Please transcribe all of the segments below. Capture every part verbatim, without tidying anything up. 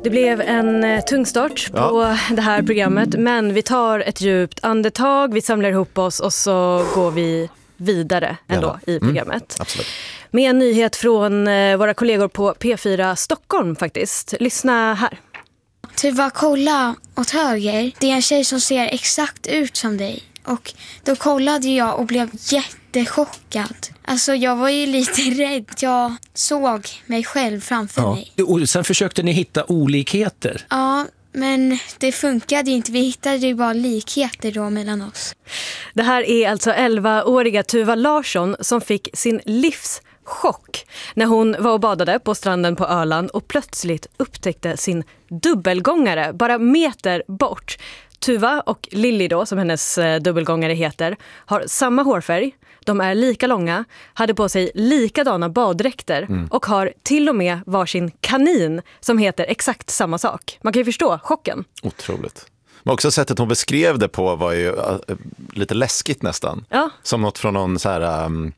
Det blev en eh, tung start på Ja. det här programmet, men vi tar ett djupt andetag, vi samlar ihop oss och så går vi vidare ändå Gärna. i programmet. Mm, absolut. Med en nyhet från eh, våra kollegor på P fyra Stockholm faktiskt. Lyssna här. Tuva, kolla åt höger. Det är en tjej som ser exakt ut som dig. Och då kollade jag och blev jättechockad. Alltså jag var ju lite rädd. Jag såg mig själv framför Ja. mig. Och sen försökte ni hitta olikheter. Ja, men det funkade inte. Vi hittade ju bara likheter då mellan oss. Det här är alltså elvaåriga Tuva Larsson som fick sin livs chock när hon var och badade på stranden på Öland och plötsligt upptäckte sin dubbelgångare bara meter bort. Tuva och Lilly då, som hennes dubbelgångare heter, har samma hårfärg, de är lika långa, hade på sig likadana baddräkter mm. och har till och med varsin kanin som heter exakt samma sak. Man kan ju förstå chocken. Otroligt. Men också sättet hon beskrev det på var ju uh, lite läskigt nästan. Ja. Som något från någon så här um,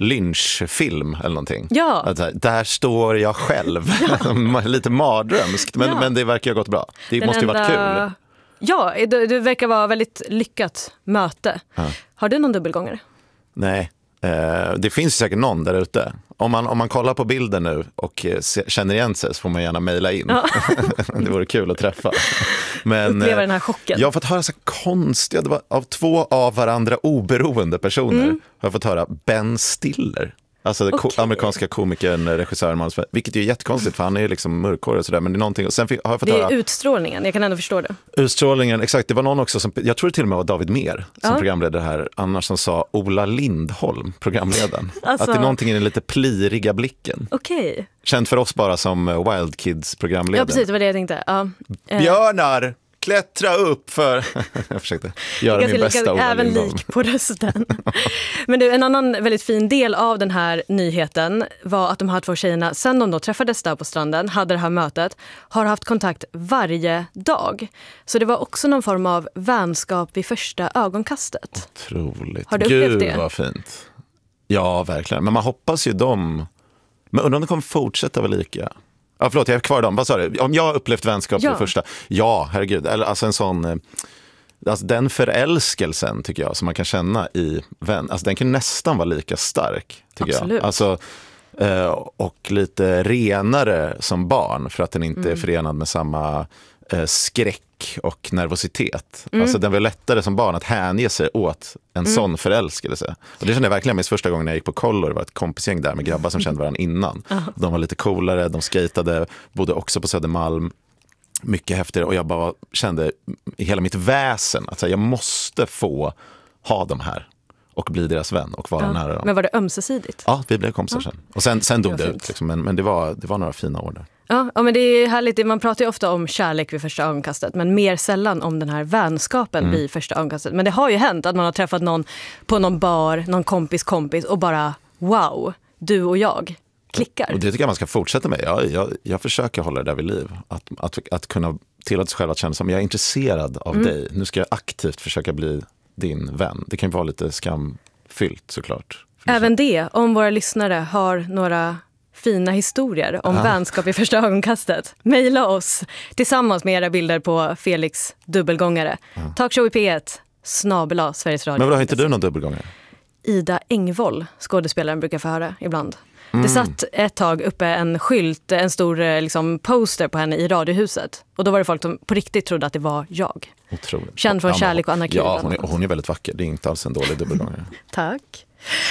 lynchfilm eller någonting. Ja. Att, här, där står jag själv. Ja. Lite mardrömskt, men, ja. men det verkar ju ha gått bra. Det Den måste ju enda... varit kul. Ja, det, det verkar vara väldigt lyckat möte. Ja. Har du någon dubbelgångare? Nej, eh, det finns säkert någon där ute. Om man, om man kollar på bilden nu och eh, känner igen sig så får man gärna mejla in. Ja. Det vore kul att träffa. Men, uppleva den här chocken. Jag har fått höra så konstiga, det var av två av varandra oberoende personer mm. har jag fått höra Ben Stiller. Alltså den okay. ko- amerikanska komikern, regissören, vilket är jättekonstigt för han är ju liksom mörkhårig och sådär, men det är någonting. Och sen fick, har jag fått det är höra, utstrålningen, jag kan ändå förstå det. Utstrålningen, exakt. Det var någon också som, jag tror det till och med var David Mer som ja. programledare här, annars som sa Ola Lindholm, programledaren. Alltså... Att det är någonting i den lite pliriga blicken. Okej. Okay. Känt för oss bara som Wild Kids programledare. Ja, precis, det var det jag tänkte. Ja. Björnar! Klättra upp för... jag försökte göra min bästa Ola även Lindholm. Lik på rösten. Men du, en annan väldigt fin del av den här nyheten var att de här två tjejerna, sen de då träffades där på stranden, hade det här mötet, har haft kontakt varje dag. Så det var också någon form av vänskap vid första ögonkastet. Otroligt. Har du upplevt Gud, det? vad fint. Ja, verkligen. Men man hoppas ju dem... Men undrar om de kommer fortsätta vara lika... Ja, förlåt, jag är kvar i dem. Vad sa du? Om jag har upplevt vänskap ja. för första... Ja, herregud. Eller, alltså en sån... Alltså den förälskelsen, tycker jag, som man kan känna i vän... Alltså den kan nästan vara lika stark, tycker Absolut. jag. Alltså, eh, och lite renare som barn, för att den inte mm. är förenad med samma eh, skräck och nervositet. Mm. Alltså den var lättare som barn att hänge sig åt en mm. sån förälskelse. Och det kände jag verkligen minst första gången jag gick på kollor. Det var ett kompisgäng där med grabbar som kände varandra innan. Uh-huh. De var lite coolare, de skatade, bodde också på Södermalm. Mycket häftigare. Och jag bara kände i hela mitt väsen att jag måste få ha dem här. Och bli deras vän och vara ja. nära dem. Men var det ömsesidigt? Ja, vi blev kompisar ja. sen. Och sen, sen dog det det ut. Liksom. Men, men det, var, det var några fina år där. Ja, ja, men det är härligt. Man pratar ju ofta om kärlek vid första ögonkastet, men mer sällan om den här vänskapen mm. vid första ögonkastet. Men det har ju hänt att man har träffat någon på någon bar, någon kompis kompis och bara wow, du och jag klickar. Och det tycker jag man ska fortsätta med. Jag, jag, jag försöker hålla det där vid liv. Att, att, att kunna tillåta sig själv att känna som jag är intresserad av mm. dig. Nu ska jag aktivt försöka bli din vän. Det kan ju vara lite skamfyllt såklart. Även det, om våra lyssnare har några fina historier om ja. vänskap i första ögonkastet. Maila oss tillsammans med era bilder på Felix dubbelgångare. Ja. Talkshow i P ett, snabel-a Sveriges Radio. Men vadå, har inte du någon dubbelgångare? Ida Engvoll, skådespelaren, brukar få höra ibland. Mm. Det satt ett tag uppe en skylt, en stor liksom, poster på henne i Radiohuset. Och då var det folk som på riktigt trodde att det var jag. Otroligt. Känd från ja, Kärlek och anarki. Ja, hon är, hon är väldigt vacker. Det är inte alls en dålig dubbelgångare. Tack.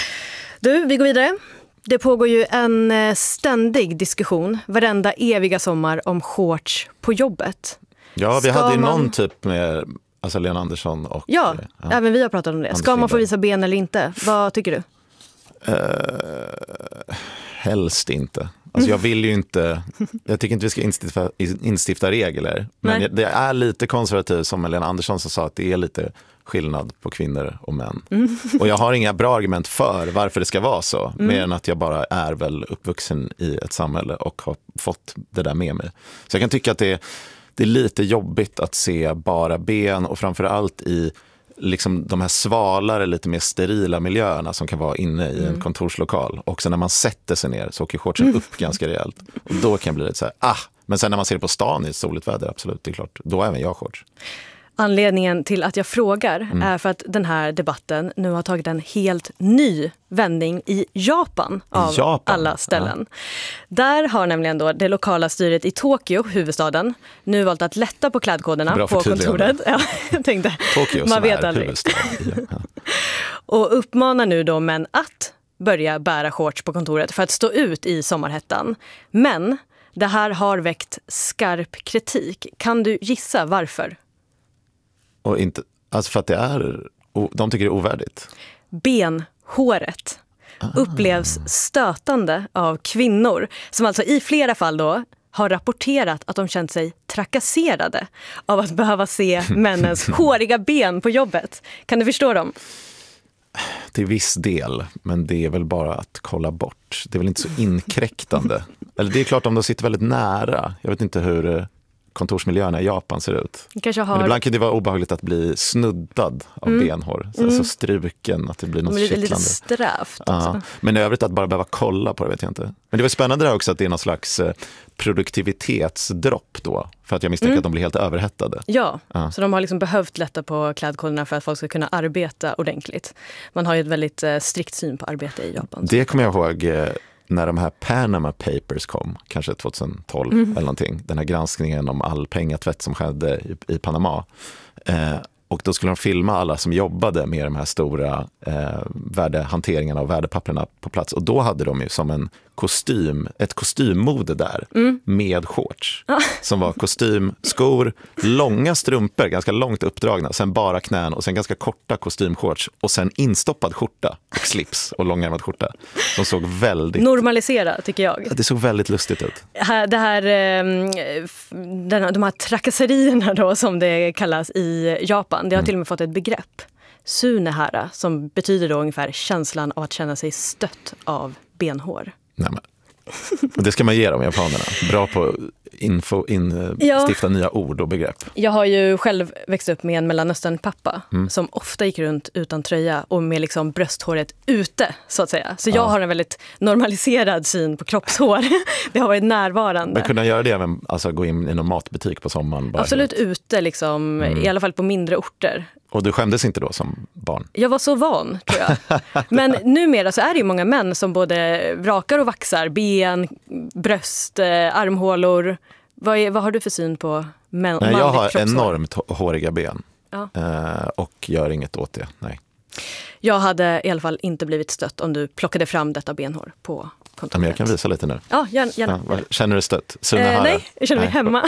Du, vi går vidare. Det pågår ju en ständig diskussion varenda eviga sommar om shorts på jobbet. Ja, vi Ska hade ju man... någon typ med alltså Lena Andersson och... Ja, ja, även vi har pratat om det. Ska man få visa ben eller inte? Vad tycker du? Uh, helst inte. Alltså jag vill ju inte... Jag tycker inte vi ska instifta, instifta regler. Men Nej. det är lite konservativt som Lena Andersson som sa att det är lite skillnad på kvinnor och män. Mm. Och jag har inga bra argument för varför det ska vara så. Mm. Mer än att jag bara är väl uppvuxen i ett samhälle och har fått det där med mig. Så jag kan tycka att det är, det är lite jobbigt att se bara ben och framförallt i liksom de här svalare, lite mer sterila miljöerna som kan vara inne i mm. en kontorslokal. Och sen när man sätter sig ner så åker shortsen mm. upp ganska rejält. Och då kan det bli lite så här, ah, Men sen när man ser det på stan i soligt väder, absolut, det är klart. Då är även jag shorts. Anledningen till att jag frågar mm. är för att den här debatten nu har tagit en helt ny vändning i Japan av Japan. alla ställen. Ja. Där har nämligen då det lokala styret i Tokyo, huvudstaden, nu valt att lätta på klädkoderna Bra på kontoret. Ja, jag tänkte, Tokyo man vet är aldrig. huvudstad. Ja. Och uppmanar nu då män att börja bära shorts på kontoret för att stå ut i sommarhettan. Men det här har väckt skarp kritik. Kan du gissa varför? Och inte, alltså för att det är, de tycker det är ovärdigt. Benhåret ah. upplevs stötande av kvinnor som alltså i flera fall då har rapporterat att de känt sig trakasserade av att behöva se männens håriga ben på jobbet. Kan du förstå dem? Till viss del, men det är väl bara att kolla bort. Det är väl inte så inkräktande. Eller det är klart om de sitter väldigt nära. Jag vet inte hur kontorsmiljöerna i Japan ser ut. Kanske har... Men ibland kan det vara obehagligt att bli snuddad av mm. benhår. Så, mm. så struken, att det blir något det kittlande. Lite strävt. Ja. Men i övrigt att bara behöva kolla på det vet jag inte. Men det var spännande där också att det är någon slags produktivitetsdropp då. För att jag misstänker mm. att de blir helt överhettade. Ja, ja, så de har liksom behövt lätta på klädkoderna för att folk ska kunna arbeta ordentligt. Man har ju ett väldigt strikt syn på arbete i Japan. Det kommer jag ihåg när de här Panama Papers kom, kanske tjugohundratolv mm. eller någonting. Den här granskningen om all pengatvätt som skedde i, i Panama. Eh, och då skulle de filma alla som jobbade med de här stora eh, värdehanteringarna och värdepapperna på plats. Och då hade de ju som en kostym, ett kostymmode där mm. med shorts. Ah. Som var kostym, skor, långa strumpor, ganska långt uppdragna, sen bara knän och sen ganska korta kostymshorts och sen instoppad skjorta och slips och långärmad skjorta. Som såg väldigt... Normalisera, tycker jag. Det såg väldigt lustigt ut. Det här, de här trakasserierna då, som det kallas i Japan, det har mm. till och med fått ett begrepp. Sunehara, som betyder då ungefär känslan av att känna sig stött av benhår. Nej, men. Det ska man ge dem, japanerna. Bra på info, in, ja. stifta nya ord och begrepp. Jag har ju själv växt upp med en Mellanöstern-pappa mm. som ofta gick runt utan tröja och med liksom brösthåret ute, så att säga. Så jag ja. har en väldigt normaliserad syn på kroppshår. Det har varit närvarande. Men kunna göra det även, alltså gå in i någon matbutik på sommaren? Bara Absolut helt. Ute, liksom, mm. i alla fall på mindre orter. Och du skämdes inte då som barn? Jag var så van, tror jag. Men numera så är det ju många män som både rakar och vaxar ben, bröst, eh, armhålor. Vad, är, vad har du för syn på män, nej, jag har kroppshår? Enormt håriga ben ja. eh, och gör inget åt det, nej. Jag hade i alla fall inte blivit stött om du plockade fram detta benhår på kontoret. Men jag kan visa lite nu. Ja, gärna. gärna. Ja, känner du stött? Eh, nej, jag känner mig nej. hemma.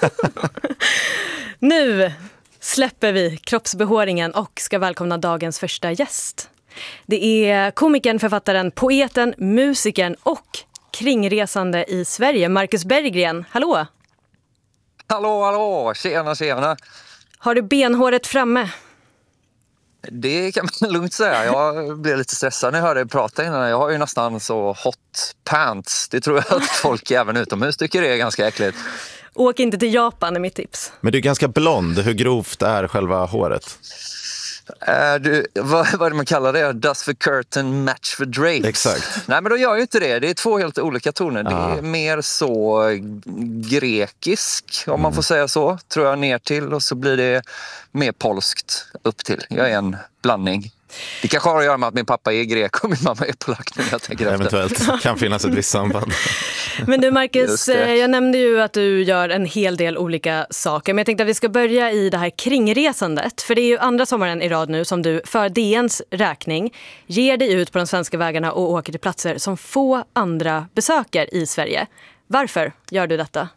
Nu släpper vi kroppsbehåringen och ska välkomna dagens första gäst. Det är komikern, författaren, poeten, musikern och kringresande i Sverige, Marcus Berggren. Hallå! Hallå, hallå! Tjena, tjena! Har du benhåret framme? Det kan man lugnt säga. Jag blev lite stressad när jag hörde dig prata innan. Jag har ju nästan så hot pants. Det tror jag att folk även utomhus tycker det är ganska äckligt. Åk inte till Japan är mitt tips. Men du är ganska blond. Hur grovt är själva håret? Är du, vad, vad är det man kallar det? Does the curtain match the drapes? Exakt. Nej, men då gör ju inte det. Det är två helt olika toner. Ah. Det är mer så grekisk, om mm. man får säga så, tror jag, ner till. Och så blir det mer polskt upp till. Jag är en blandning. Det kanske har att göra med att min pappa är grek och min mamma är polack nu, jag tänker efter. Eventuellt kan finnas ett visst samband. Men du Marcus, jag nämnde ju att du gör en hel del olika saker. Men jag tänkte att vi ska börja i det här kringresandet. För det är ju andra sommaren i rad nu som du för D N:s räkning ger dig ut på de svenska vägarna och åker till platser som få andra besöker i Sverige. Varför gör du detta?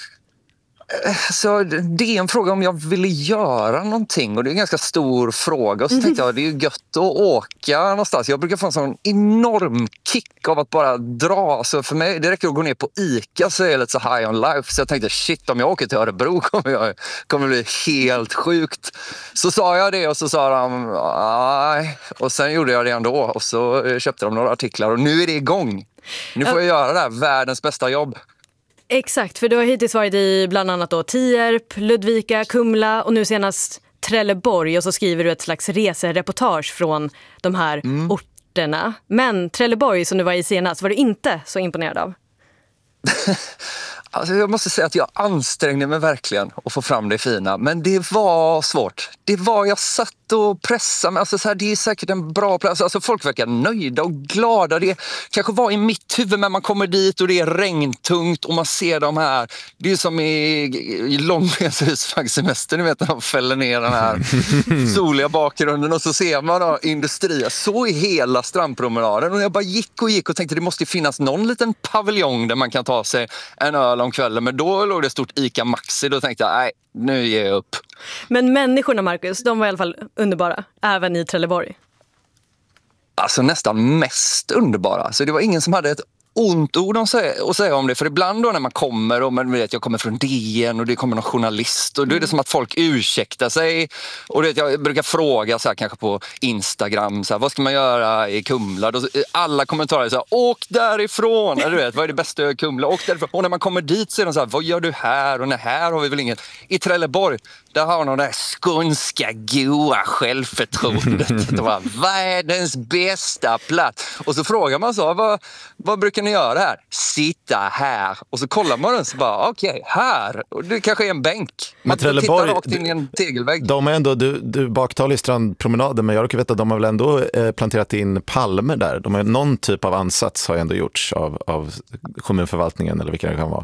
Så det är en fråga om jag ville göra någonting och det är en ganska stor fråga och så tänkte jag det är ju gött att åka någonstans. Jag brukar få en sån enorm kick av att bara dra. Så för mig, det räcker att gå ner på Ica så är jag lite så high on life. Så jag tänkte shit, om jag åker till Örebro kommer jag kommer bli helt sjukt. Så sa jag det och så sa de nej. Och sen gjorde jag det ändå och så köpte de några artiklar och nu är det igång. Nu får jag göra det här, världens bästa jobb. Exakt, för du har hittills varit i bland annat då Tierp, Ludvika, Kumla och nu senast Trelleborg och så skriver du ett slags resereportage från de här mm. orterna. Men Trelleborg som du var i senast var du inte så imponerad av? Alltså jag måste säga att jag ansträngde mig verkligen att få fram det fina. Men det var svårt. Det var, jag satt och pressade mig. Alltså så här, det är säkert en bra plats. Alltså folk verkar nöjda och glada. Det kanske var i mitt huvud, men man kommer dit och det är regntungt och man ser de här. Det är som i, i Långmens husvagnssemester, ni vet när de fäller ner den här soliga bakgrunden och så ser man då industrier. Så i hela strandpromenaden. Och jag bara gick och gick och tänkte det måste finnas någon liten paviljong där man kan ta sig en öl om kvällen. Men då låg det stort Ica Maxi. Då tänkte jag, nej, nu ger jag upp. Men människorna, Marcus, de var i alla fall underbara, även i Trelleborg. Alltså nästan mest underbara. Så det var ingen som hade ett ont ord att säga, att säga om det. För ibland då när man kommer och man vet jag kommer från D N och det kommer någon journalist och då är det som att folk ursäktar sig. Och det, jag brukar fråga så här, kanske på Instagram så här, vad ska man göra i Kumla? Då, alla kommentarer är så här, åk därifrån! Eller, du vet, vad är det bästa i Kumla? Åk därifrån. Och när man kommer dit så är de så här, vad gör du här? Och nej, här har vi väl inget. I Trelleborg, där har de det där skånska goa självförtroendet. Det var världens bästa plats. Och så frågar man så, vad, vad brukar ni göra här? Sitta här. Och så kollar man den så bara, okej, okay, här. Och det kanske är en bänk. Man tittar rakt in i en tegelvägg. De är ändå, du, du baktalar i strandpromenaden, men jag råkar veta att de har väl ändå eh, planterat in palmer där. De har någon typ av ansats har ändå gjorts av, av kommunförvaltningen eller vilka det kan vara.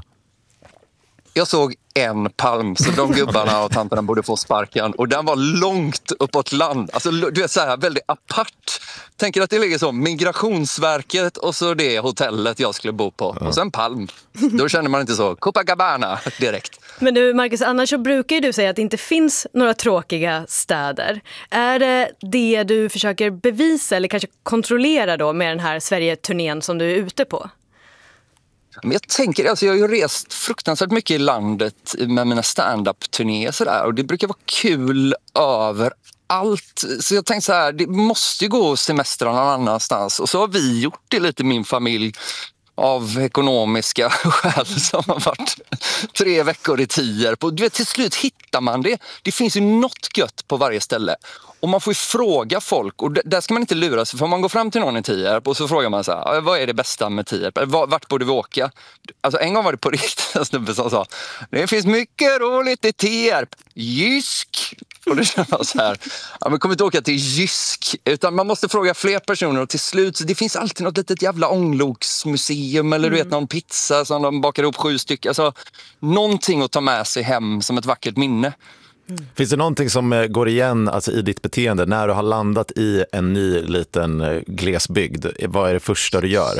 Jag såg en palm, så de gubbarna och tanterna borde få sparken. Och den var långt uppåt land. Alltså, du är så här väldigt apart. Tänker att det ligger så, Migrationsverket och så det hotellet jag skulle bo på. Ja. Och sen palm. Då känner man inte så, Copacabana direkt. Men du, Marcus, annars så brukar ju du säga att det inte finns några tråkiga städer. Är det det du försöker bevisa eller kanske kontrollera då med den här Sverige-turnén som du är ute på? Men jag tänker, alltså jag har ju rest fruktansvärt mycket i landet med mina stand-up-turnéer sådär, och det brukar vara kul överallt. Så jag tänkte så här, det måste ju gå semester någon annanstans. Och så har vi gjort det lite, min familj, av ekonomiska skäl som har varit tre veckor i Tierp. Och du vet, till slut hittar man det. Det finns ju något gött på varje ställe. Och man får ju fråga folk, och där ska man inte lura sig, för om man går fram till någon i Tierp och så frågar man så här, vad är det bästa med Tierp? Vart borde vi åka? Alltså en gång var det på riktigt en snubbe som sa, det finns mycket roligt i Tierp. Jysk! Och det känner så här, ja, men kommer inte åka till Jysk, utan man måste fråga fler personer, och till slut, så det finns alltid något litet jävla ångloksmuseum eller du vet någon pizza som de bakar ihop sju stycken. Alltså någonting att ta med sig hem som ett vackert minne. Mm. Finns det någonting som går igen alltså, i ditt beteende när du har landat i en ny liten glesbygd? Vad är det första du gör?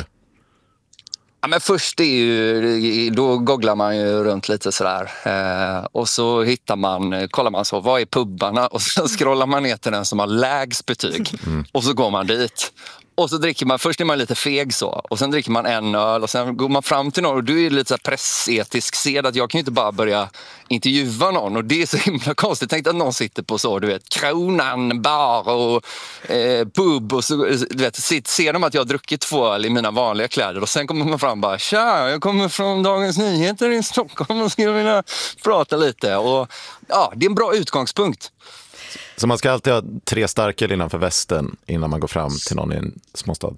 Ja, men först är ju, då googlar man ju runt lite sådär eh, och så hittar man, kollar man så, vad är pubbarna? Och så scrollar man ner till den som har lägst betyg mm. och så går man dit. Och så dricker man, först är man lite feg så, och sen dricker man en öl och sen går man fram till någon, och du är lite så här pressetisk sed att jag kan ju inte bara börja intervjua någon, och det är så himla konstigt. Tänk att någon sitter på så, du vet, Kronan, bar och eh, pub och så, du vet, ser de att jag har druckit två öl i mina vanliga kläder, och sen kommer man fram och bara, tja, jag kommer från Dagens Nyheter i Stockholm och skulle vilja prata lite, och ja, det är en bra utgångspunkt. Så man ska alltid ha tre starköl innanför västen innan man går fram till någon i en småstad?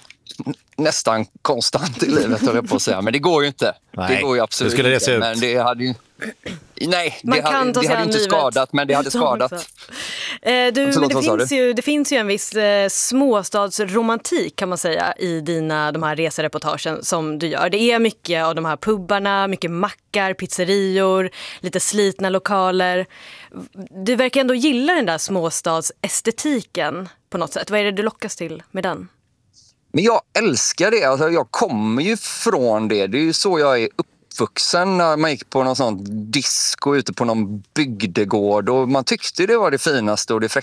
Nästan konstant i livet, höll jag på att säga. Men det går ju inte. Nej, det går ju absolut skulle det se inte. ut? Men det hade ju... Nej, man det kan hade, det hade inte livet. skadat, men det hade skadat. Eh, du, Förlåt, men det, finns du? ju, det finns ju en viss eh, småstadsromantik kan man säga i dina de här resereportagen som du gör. Det är mycket av de här pubbarna, mycket mackar, pizzerior, lite slitna lokaler. Du verkar ändå gilla den där småstadsestetiken på något sätt. Vad är det du lockas till med den? Men jag älskar det. Alltså, jag kommer ju från det. Det är ju så jag är uppvuxen när man gick på någon sån disco ute på någon bygdegård. Och man tyckte det var det finaste och det